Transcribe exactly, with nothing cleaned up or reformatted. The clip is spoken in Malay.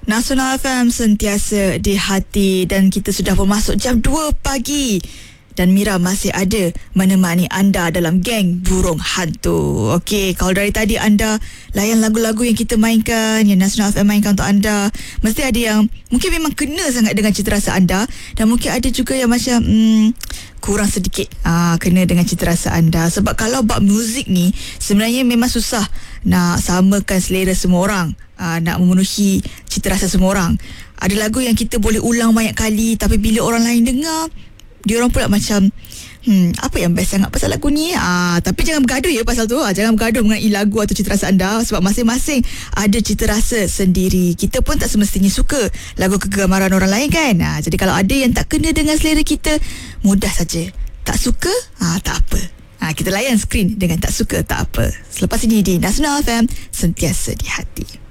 Nasional F M sentiasa di hati dan kita sudah pun masuk jam dua pagi. Dan Mira masih ada menemani anda dalam geng burung hantu. Okey, kalau dari tadi anda layan lagu-lagu yang kita mainkan, yang Nasional F M mainkan untuk anda, mesti ada yang mungkin memang kena sangat dengan cita rasa anda, dan mungkin ada juga yang macam hmm, kurang sedikit aa, kena dengan cita rasa anda. Sebab kalau bab muzik ni sebenarnya memang susah nak samakan selera semua orang, aa, nak memenuhi cita rasa semua orang. Ada lagu yang kita boleh ulang banyak kali, tapi bila orang lain dengar, dia orang pula macam Hmm, apa yang best sangat pasal lagu ni? Ah, tapi jangan bergaduh ya pasal tu. Ah, jangan bergaduh mengenai lagu atau cita rasa anda, sebab masing-masing ada cita rasa sendiri. Kita pun tak semestinya suka lagu kegemaran orang lain kan? Ah, jadi kalau ada yang tak kena dengan selera kita, mudah saja. Tak suka? Ah, tak apa. Ah, kita layan skrin dengan tak suka tak apa. Selepas ini di Nasional F M, sentiasa di hati.